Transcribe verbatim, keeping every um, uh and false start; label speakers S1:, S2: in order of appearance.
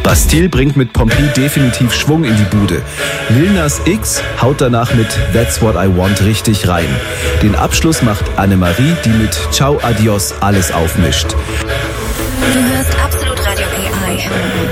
S1: Bastille bringt mit Pompi definitiv Schwung in die Bude. Lil Nas X haut danach mit That's What I Want richtig rein. Den Abschluss macht Annemarie, die mit Ciao Adios alles aufmischt.
S2: Du hörst Absolut Radio P I.